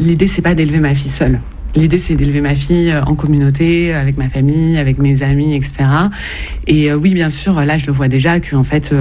l'idée, c'est pas d'élever ma fille seule. L'idée, c'est d'élever ma fille en communauté, avec ma famille, avec mes amis, etc. Et oui, bien sûr, là, je le vois déjà que, en fait,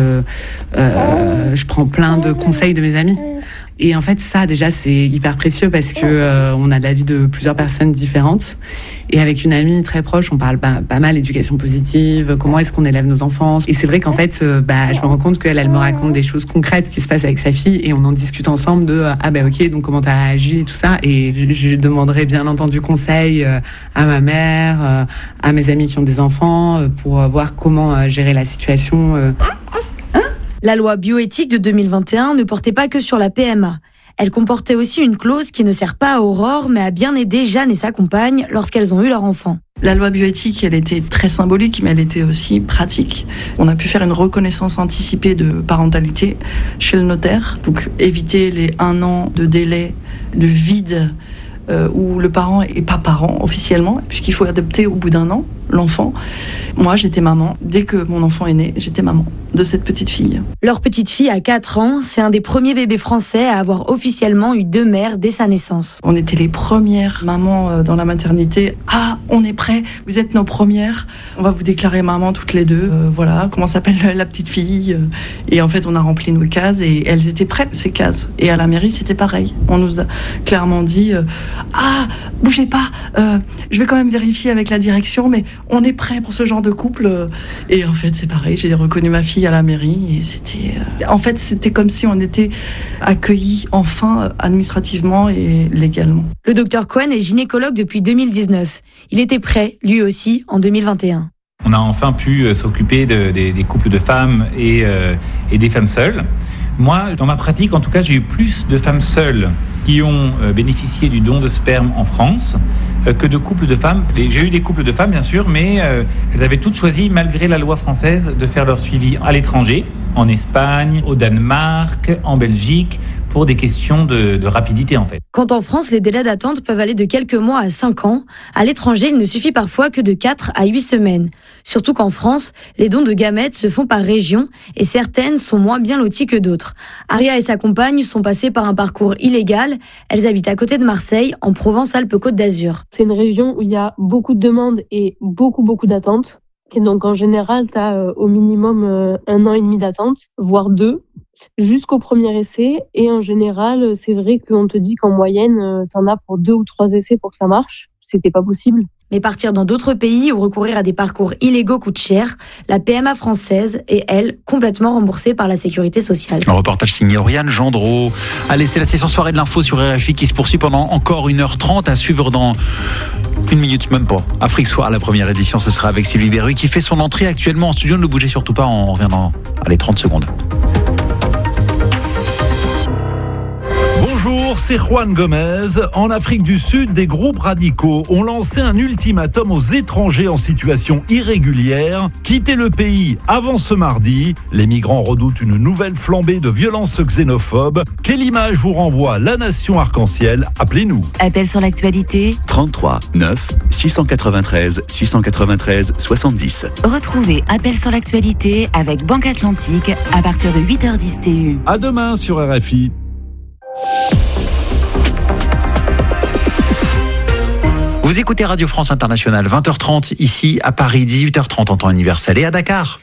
je prends plein de conseils de mes amis. Et en fait, ça, déjà, c'est hyper précieux parce que on a l'avis de plusieurs personnes différentes. Et avec une amie très proche, on parle pas mal éducation positive, comment est-ce qu'on élève nos enfants. Et c'est vrai qu'en fait, je me rends compte qu'elle me raconte des choses concrètes qui se passent avec sa fille et on en discute ensemble de ok, donc comment t'as réagi et tout ça. Et je demanderai bien entendu conseil à ma mère, à mes amis qui ont des enfants pour voir comment gérer la situation. La loi bioéthique de 2021 ne portait pas que sur la PMA. Elle comportait aussi une clause qui ne sert pas à Aurore, mais a bien aidé Jeanne et sa compagne lorsqu'elles ont eu leur enfant. La loi bioéthique, elle était très symbolique, mais elle était aussi pratique. On a pu faire une reconnaissance anticipée de parentalité chez le notaire, donc éviter les 1 an de délai, de vide, où le parent est pas parent officiellement, puisqu'il faut adopter au bout d'1 an l'enfant. Moi, j'étais maman. Dès que mon enfant est né, j'étais maman de cette petite fille. Leur petite fille a 4 ans. C'est un des premiers bébés français à avoir officiellement eu 2 mères dès sa naissance. On était les premières mamans dans la maternité. Ah, on est prêts, vous êtes nos premières. On va vous déclarer maman toutes les deux. Voilà, comment s'appelle la petite fille. Et en fait, on a rempli nos cases et elles étaient prêtes, ces cases. Et à la mairie, c'était pareil. On nous a clairement dit ah, bougez pas, je vais quand même vérifier avec la direction, mais on est prêt pour ce genre de couple. Et en fait, c'est pareil, j'ai reconnu ma fille à la mairie et c'était comme si on était accueillis enfin administrativement et légalement. Le docteur Cohen est gynécologue depuis 2019. Il était prêt, lui aussi, en 2021. On a enfin pu s'occuper des couples de femmes et des femmes seules. Moi, dans ma pratique, en tout cas, j'ai eu plus de femmes seules qui ont bénéficié du don de sperme en France que de couples de femmes. J'ai eu des couples de femmes, bien sûr, mais elles avaient toutes choisi, malgré la loi française, de faire leur suivi à l'étranger, en Espagne, au Danemark, en Belgique, pour des questions de rapidité, en fait. Quand en France, les délais d'attente peuvent aller de quelques mois à 5 ans, à l'étranger, il ne suffit parfois que de 4 à 8 semaines. Surtout qu'en France, les dons de gamètes se font par région et certaines sont moins bien loties que d'autres. Aria et sa compagne sont passées par un parcours illégal. Elles habitent à côté de Marseille, en Provence-Alpes-Côte d'Azur. C'est une région où il y a beaucoup de demandes et beaucoup d'attentes. Et donc, en général, tu as au minimum 1 an et demi d'attente, voire 2, jusqu'au premier essai. Et en général, c'est vrai qu'on te dit qu'en moyenne, tu en as pour 2 ou 3 essais pour que ça marche. C'était pas possible. Mais partir dans d'autres pays ou recourir à des parcours illégaux coûte cher. La PMA française est, elle, complètement remboursée par la sécurité sociale. Un reportage signé Oriane Gendreau. Allez, c'est la session soirée de l'info sur RFI qui se poursuit pendant encore 1h30 à suivre dans 1 minute, même pas. Afrique Soir, la première édition, ce sera avec Sylvie Berruy qui fait son entrée actuellement en studio. Ne bougez surtout pas, on revient dans 30 secondes. Bonjour, c'est Juan Gomez. En Afrique du Sud, des groupes radicaux ont lancé un ultimatum aux étrangers en situation irrégulière. Quittez le pays avant ce mardi. Les migrants redoutent une nouvelle flambée de violences xénophobes. Quelle image vous renvoie la nation arc-en-ciel ? Appelez-nous. Appel sur l'actualité 33 9 693 693 70. Retrouvez Appel sur l'actualité avec Banque Atlantique à partir de 8h10 TU. À demain sur RFI. Vous écoutez Radio France Internationale, 20h30 ici à Paris, 18h30 en temps universel et à Dakar.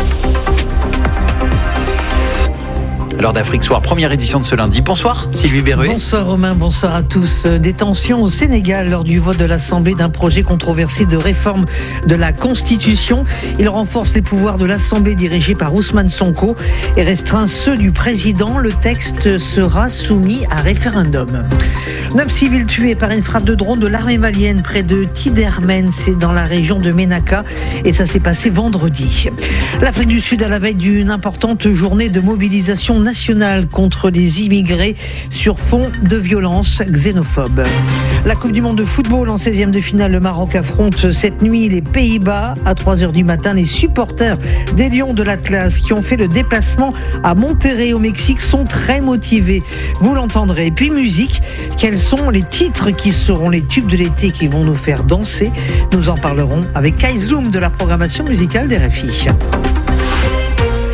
L'heure d'Afrique Soir, première édition de ce lundi. Bonsoir Sylvie Berruy. Bonsoir Romain, bonsoir à tous. Des tensions au Sénégal lors du vote de l'Assemblée d'un projet controversé de réforme de la Constitution. Il renforce les pouvoirs de l'Assemblée dirigée par Ousmane Sonko et restreint ceux du président. Le texte sera soumis à référendum. 9 civils tués par une frappe de drone de l'armée malienne près de Tidermen, c'est dans la région de Ménaka et ça s'est passé vendredi. L'Afrique du Sud à la veille d'une importante journée de mobilisation nationale contre les immigrés sur fond de violence xénophobe. La Coupe du Monde de football en 16e de finale, le Maroc affronte cette nuit les Pays-Bas à 3h du matin. Les supporters des Lions de l'Atlas qui ont fait le déplacement à Monterrey au Mexique sont très motivés. Vous l'entendrez. Puis musique, quels sont les titres qui seront les tubes de l'été qui vont nous faire danser? Nous en parlerons avec Kai Zloum de la programmation musicale d'RFI.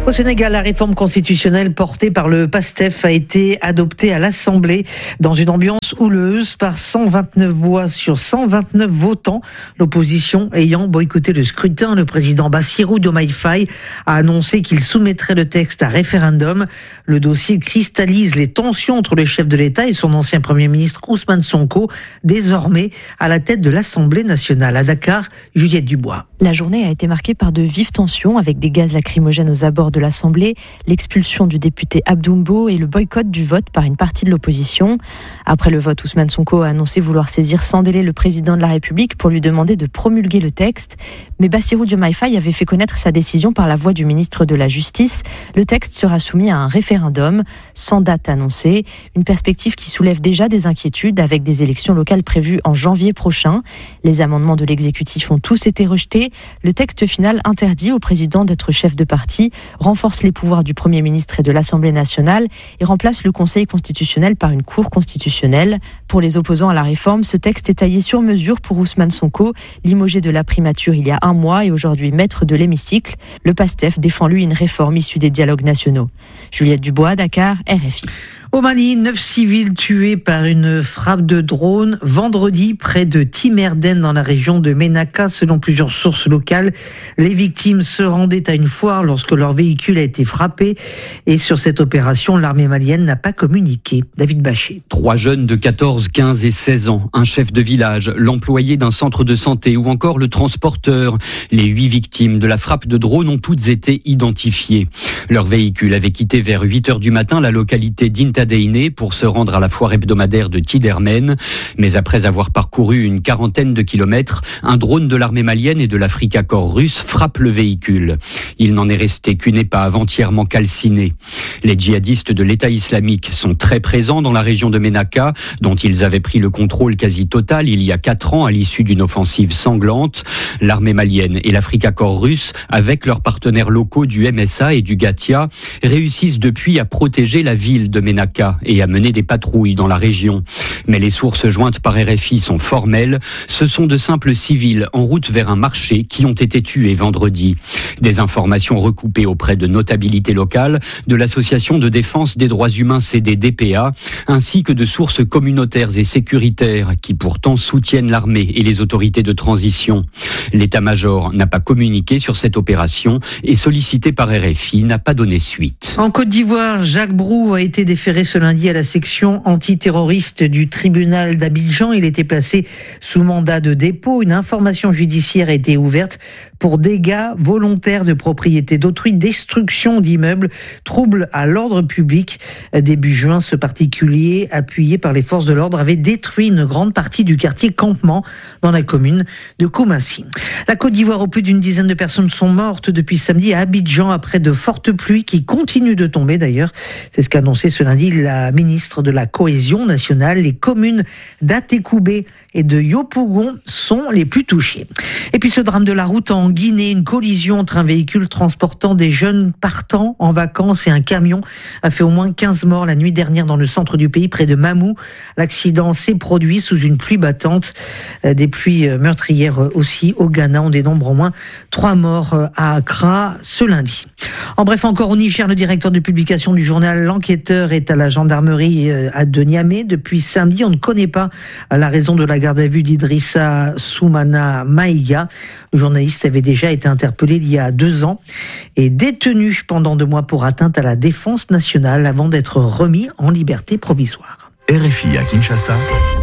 Au Sénégal, la réforme constitutionnelle portée par le PASTEF a été adoptée à l'Assemblée dans une ambiance houleuse par 129 voix sur 129 votants. L'opposition ayant boycotté le scrutin, le président Bassirou Diomaye Faye a annoncé qu'il soumettrait le texte à référendum. Le dossier cristallise les tensions entre le chef de l'État et son ancien Premier ministre Ousmane Sonko, désormais à la tête de l'Assemblée nationale. À Dakar, Juliette Dubois. La journée a été marquée par de vives tensions avec des gaz lacrymogènes aux abords de l'Assemblée, l'expulsion du député Abdoumbo et le boycott du vote par une partie de l'opposition. Après le vote, Ousmane Sonko a annoncé vouloir saisir sans délai le président de la République pour lui demander de promulguer le texte. Mais Bassirou Diomaye Faye avait fait connaître sa décision par la voix du ministre de la Justice. Le texte sera soumis à un référendum, sans date annoncée. Une perspective qui soulève déjà des inquiétudes avec des élections locales prévues en janvier prochain. Les amendements de l'exécutif ont tous été rejetés. Le texte final interdit au président d'être chef de parti, renforce les pouvoirs du Premier ministre et de l'Assemblée nationale et remplace le Conseil constitutionnel par une Cour constitutionnelle. Pour les opposants à la réforme, ce texte est taillé sur mesure pour Ousmane Sonko, limogé de la primature il y a un mois et aujourd'hui maître de l'hémicycle. Le PASTEF défend lui une réforme issue des dialogues nationaux. Juliette Dubois, Dakar, RFI. Au Mali, 9 civils tués par une frappe de drone vendredi près de Timerden dans la région de Ménaka, selon plusieurs sources locales. Les victimes se rendaient à une foire lorsque leur véhicule a été frappé. Et sur cette opération, l'armée malienne n'a pas communiqué. David Bachet. 3 jeunes de 14, 15 et 16 ans, un chef de village, l'employé d'un centre de santé ou encore le transporteur. Les 8 victimes de la frappe de drone ont toutes été identifiées. Leur véhicule avait quitté vers 8h du matin la localité d'Intadeiné pour se rendre à la foire hebdomadaire de Tidermen. Mais après avoir parcouru une quarantaine de kilomètres, un drone de l'armée malienne et de l'Africa Corps russe frappe le véhicule. Il n'en est resté qu'une épave entièrement calcinée. Les djihadistes de l'État islamique sont très présents dans la région de Ménaka, dont ils avaient pris le contrôle quasi total il y a 4 ans à l'issue d'une offensive sanglante. L'armée malienne et l'Africa Corps russe, avec leurs partenaires locaux du MSA et du Gatia, réussissent depuis à protéger la ville de Ménaka et à mener des patrouilles dans la région. Mais les sources jointes par RFI sont formelles. Ce sont de simples civils en route vers un marché qui ont été tués vendredi. Des informations recoupées auprès de notabilités locales, de l'association de défense des droits humains CDDPA, ainsi que de sources communautaires et sécuritaires qui pourtant soutiennent l'armée et les autorités de transition. L'état-major n'a pas communiqué sur cette opération et sollicité par RFI n'a pas donné suite. En Côte d'Ivoire, Jacques Brou a été déféré ce lundi à la section antiterroriste du tribunal d'Abidjan. Il était placé sous mandat de dépôt. Une information judiciaire a été ouverte pour dégâts volontaires de propriété d'autrui, destruction d'immeubles, troubles à l'ordre public. Début juin, ce particulier, appuyé par les forces de l'ordre, avait détruit une grande partie du quartier Campement dans la commune de Koumassi. La Côte d'Ivoire, où plus d'une dizaine de personnes sont mortes depuis samedi à Abidjan après de fortes pluies qui continuent de tomber d'ailleurs. C'est ce qu'a annoncé ce lundi la ministre de la Cohésion nationale. Les communes d'Atékoubé et de Yopougon sont les plus touchées. Et puis ce drame de la route en Guinée, une collision entre un véhicule transportant des jeunes partant en vacances et un camion a fait au moins 15 morts la nuit dernière dans le centre du pays, près de Mamou. L'accident s'est produit sous une pluie battante. Des pluies meurtrières aussi au Ghana. On dénombre au moins 3 morts à Accra ce lundi. En bref, encore au Niger, le directeur de publication du journal L'Enquêteur est à la gendarmerie de Niamey depuis samedi. On ne connaît pas la raison de la garde à vue d'Idrissa Soumana Maïga. Le journaliste avait déjà été interpellé il y a 2 ans et détenu pendant 2 mois pour atteinte à la défense nationale avant d'être remis en liberté provisoire. RFI à Kinshasa,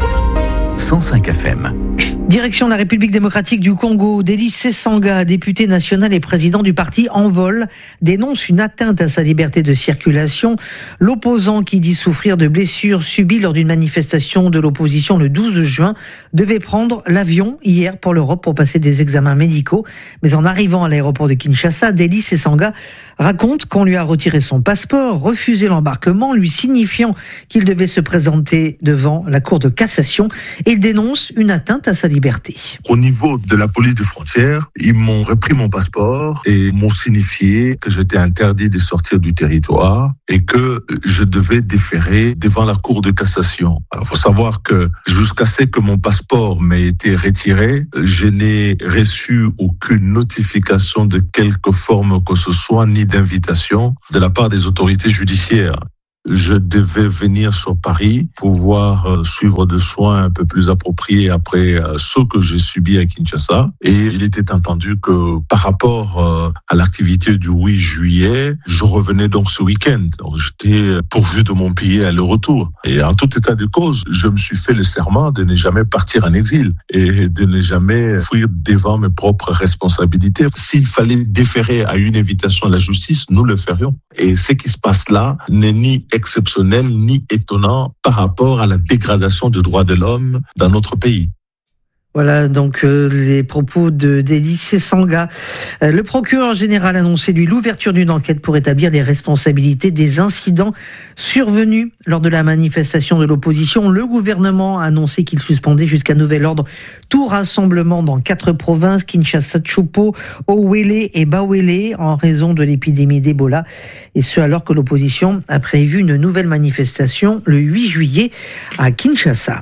105 FM. Direction la République démocratique du Congo, Délice Sesanga, député national et président du parti Envol, dénonce une atteinte à sa liberté de circulation. L'opposant, qui dit souffrir de blessures subies lors d'une manifestation de l'opposition le 12 juin, devait prendre l'avion hier pour l'Europe pour passer des examens médicaux. Mais en arrivant à l'aéroport de Kinshasa, Délice Sesanga raconte qu'on lui a retiré son passeport, refusé l'embarquement, lui signifiant qu'il devait se présenter devant la Cour de cassation, et il dénonce une atteinte à sa liberté. Au niveau de la police de frontière, ils m'ont repris mon passeport et m'ont signifié que j'étais interdit de sortir du territoire et que je devais déférer devant la Cour de cassation. Alors, faut savoir que jusqu'à ce que mon passeport m'ait été retiré, je n'ai reçu aucune notification de quelque forme que ce soit, ni d'invitation de la part des autorités judiciaires. Je devais venir sur Paris pour pouvoir suivre des soins un peu plus appropriés après ce que j'ai subi à Kinshasa. Et il était entendu que par rapport à l'activité du 8 juillet, je revenais donc ce week-end. Donc, j'étais pourvu de mon billet aller-retour. Et en tout état de cause, je me suis fait le serment de ne jamais partir en exil et de ne jamais fuir devant mes propres responsabilités. S'il fallait déférer à une invitation à la justice, nous le ferions. Et ce qui se passe là n'est ni exceptionnel ni étonnant par rapport à la dégradation des droits de l'homme dans notre pays. Voilà donc les propos d'Elie Sesanga. Le procureur général a annoncé lui l'ouverture d'une enquête pour établir les responsabilités des incidents survenus lors de la manifestation de l'opposition. Le gouvernement a annoncé qu'il suspendait jusqu'à nouvel ordre tout rassemblement dans 4 provinces, Kinshasa, Tshopo, Owele et Bawele, en raison de l'épidémie d'Ebola. Et ce alors que l'opposition a prévu une nouvelle manifestation le 8 juillet à Kinshasa.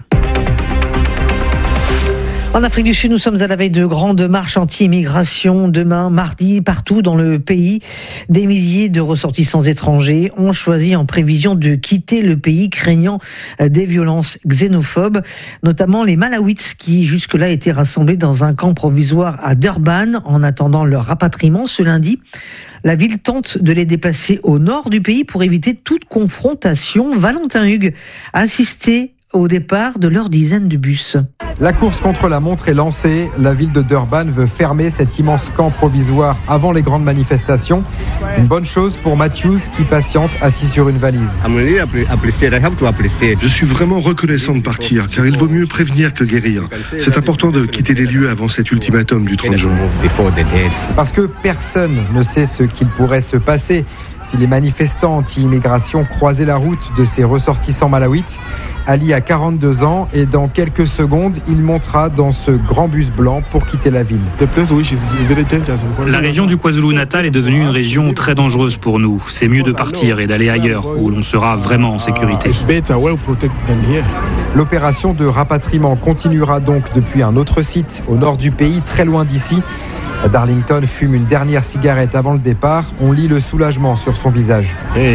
En Afrique du Sud, nous sommes à la veille de grandes marches anti-immigration. Demain, mardi, partout dans le pays, des milliers de ressortissants étrangers ont choisi en prévision de quitter le pays, craignant des violences xénophobes, notamment les Malawites qui jusque-là étaient rassemblés dans un camp provisoire à Durban en attendant leur rapatriement ce lundi. La ville tente de les déplacer au nord du pays pour éviter toute confrontation. Valentin Hugues a assisté au départ de leur dizaine de bus. La course contre la montre est lancée. La ville de Durban veut fermer cet immense camp provisoire avant les grandes manifestations. Une bonne chose pour Matthews qui patiente assis sur une valise. Je suis vraiment reconnaissant de partir car il vaut mieux prévenir que guérir. C'est important de quitter les lieux avant cet ultimatum du 30 juin. Parce que personne ne sait ce qu'il pourrait se passer si les manifestants anti-immigration croisaient la route de ces ressortissants malawites. Ali a 42 ans et dans quelques secondes, il montera dans ce grand bus blanc pour quitter la ville. La région du KwaZulu-Natal est devenue une région très dangereuse pour nous. C'est mieux de partir et d'aller ailleurs où l'on sera vraiment en sécurité. L'opération de rapatriement continuera donc depuis un autre site au nord du pays, très loin d'ici. Darlington fume une dernière cigarette avant le départ. On lit le soulagement sur son visage.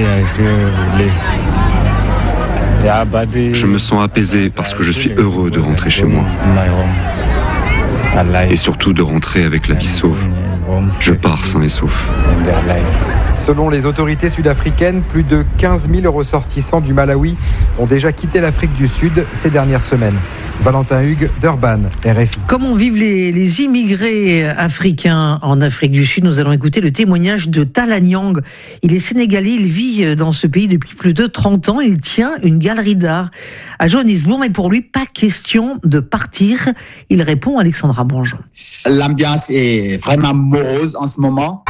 Je me sens apaisé parce que je suis heureux de rentrer chez moi. Et surtout de rentrer avec la vie sauve. Je pars sain et sauf. Selon les autorités sud-africaines, plus de 15 000 ressortissants du Malawi ont déjà quitté l'Afrique du Sud ces dernières semaines. Valentin Hugues, Durban, RFI. Comment vivent les immigrés africains en Afrique du Sud? Nous allons écouter le témoignage de Talanyang. Il est sénégalais, il vit dans ce pays depuis plus de 30 ans. Il tient une galerie d'art à Johannesburg, mais pour lui, pas question de partir. Il répond à Alexandra Bonjon. L'ambiance est vraiment morose en ce moment.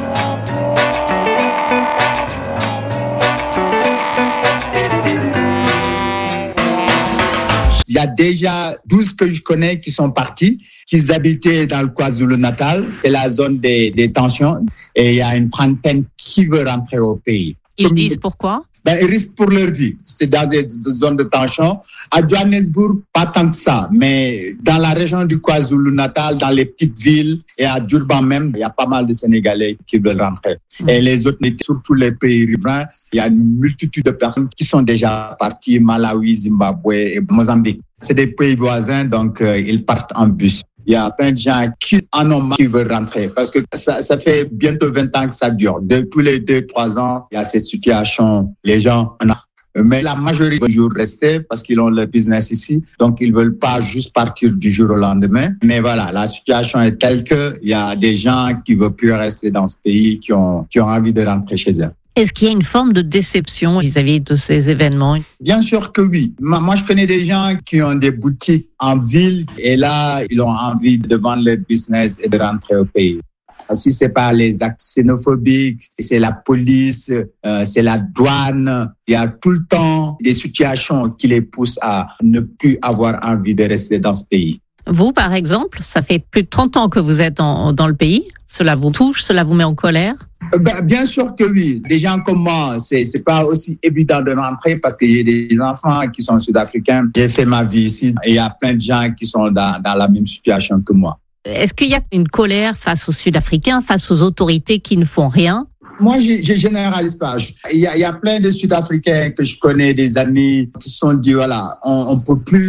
Il y a déjà 12 que je connais qui sont partis, qui habitaient dans le KwaZulu-Natal. C'est la zone des tensions. Et il y a une trentaine qui veulent rentrer au pays. Ils disent pourquoi? Ils risquent pour leur vie. C'est dans des zones de tension. À Johannesburg, pas tant que ça. Mais dans la région du KwaZulu-Natal, dans les petites villes et à Durban même, il y a pas mal de Sénégalais qui veulent rentrer. Et les autres, surtout les pays riverains, il y a une multitude de personnes qui sont déjà parties, Malawi, Zimbabwe et Mozambique. C'est des pays voisins, donc ils partent en bus. Il y a plein de gens qui en ont marre, qui veulent rentrer. Parce que ça fait bientôt 20 ans que ça dure. Tous les 2-3 ans, il y a cette situation. Les gens en ont. Mais la majorité veulent toujours rester parce qu'ils ont leur business ici. Donc, ils veulent pas juste partir du jour au lendemain. Mais voilà, la situation est telle que il y a des gens qui veulent plus rester dans ce pays, qui ont envie de rentrer chez eux. Est-ce qu'il y a une forme de déception vis-à-vis de ces événements? Bien sûr que oui. Moi, je connais des gens qui ont des boutiques en ville et là, ils ont envie de vendre leur business et de rentrer au pays. Si c'est pas les actes xénophobiques, c'est la police, c'est la douane, il y a tout le temps des situations qui les poussent à ne plus avoir envie de rester dans ce pays. Vous, par exemple, ça fait plus de 30 ans que vous êtes dans le pays. Cela vous touche, cela vous met en colère? Bien sûr que oui. Des gens comme moi, c'est pas aussi évident de rentrer parce que j'ai des enfants qui sont sud-africains. J'ai fait ma vie ici et il y a plein de gens qui sont dans la même situation que moi. Est-ce qu'il y a une colère face aux Sud-Africains, face aux autorités qui ne font rien? Moi, je généralise pas. Il y a plein de Sud-Africains que je connais, des amis qui se sont dit, voilà, on peut plus